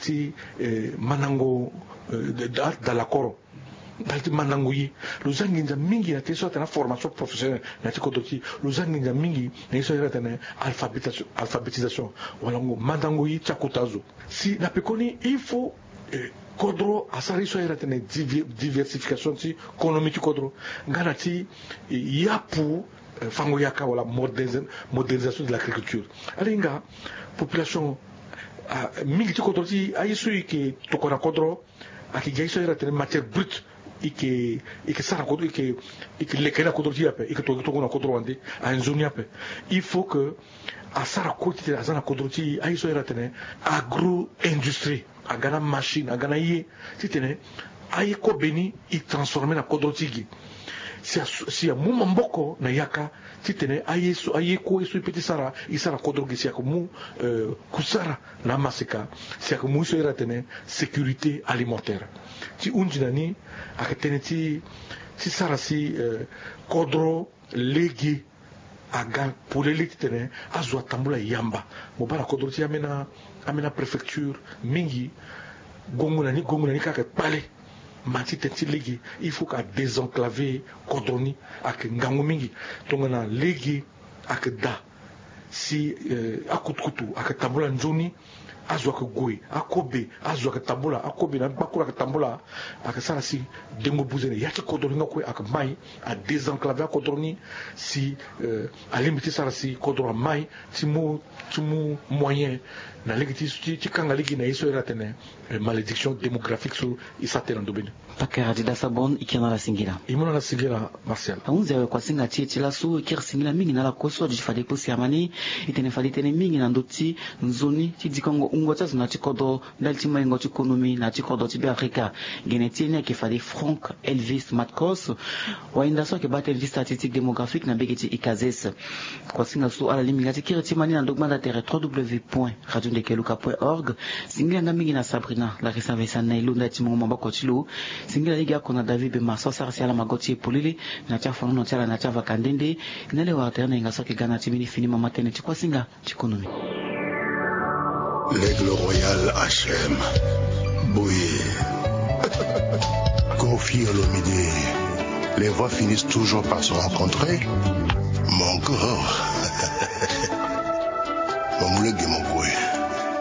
ti manango da la coro dalti manango yi lo zanginja mingi na teso tena formation professionnelle na ti kodoti lo zanginja mingi na iso era tena alphabétisation wala ngo mandango yi chakutazo si na pekoni il faut kodro asari so era tena diversification ti économique kodro ngana ti yapu fango yaka wala modernisation de l'agriculture alinga population mingi ti kodro ti ayiso ke tokona kodro aki gaiso era tena matière brute ike sara kodro ike lekena kodro ti yape ike tokona kodro wande a nzoni yape il faut que asara koti azana kodro ti ayiso era tena agro industrie agana machine agana ye ti tene ayi ko beni i transformer na kodro ti gi si a mu mboko na yaka titene aye ko isu peti sara isara kodro gi si mu kusara na masika si mu so era tene sécurité alimentaire ti unjinani akatene ti sara si kodro legi aga poleli titene azwa tambula yamba mo bara kodro ti amena préfecture mingi gonguna kaka pale mati tenti legi il faut qu'à désenclaver kodroni ak ngangu mingi tongana legi ak da si akutkutu ak tambula nzoni azwa ko goy akobe azwa ko tambula akobe na bakura ko tambula ak sara si dengo buzene yaki kodroni ngako ak mai a désenclaver kodroni si à limite sara si kodro mai si mu moyen na legi ti kanga legi na iso era tene malédiction démographique sur isatena ndobene pakera dida sabon ikena la singira imona la singira Martial aunze kwa singa ti la su kir singira mingi na la koso di fade ko siamani itene fade tene mingi na ndoti nzoni ti dikongo ungota na ti kodo dalti maingo ti ekonomi na ti kodo ti be Afrika geneti ne ke fade Franck Elvis Matkos wa indaso ke batel di statistique démographique na begeti ikazes kwa singa su ala liminga ti kir ti mani na dogma da terre www.radiodekeluka.org singira na mingi na Sabrina la resavesa na ilunda ti mongo mabako ti lo singira liga kona David be maso sarsi ala magoti polili na tia fono tia na tia vakandende nele wa terna inga soki gana ti mini fini mama tene ti kwa singa ti konomi. L'aigle royal HM Bouye Kofi Olomide. Les voix finissent toujours par se rencontrer. Mon corps. Mon moulé mon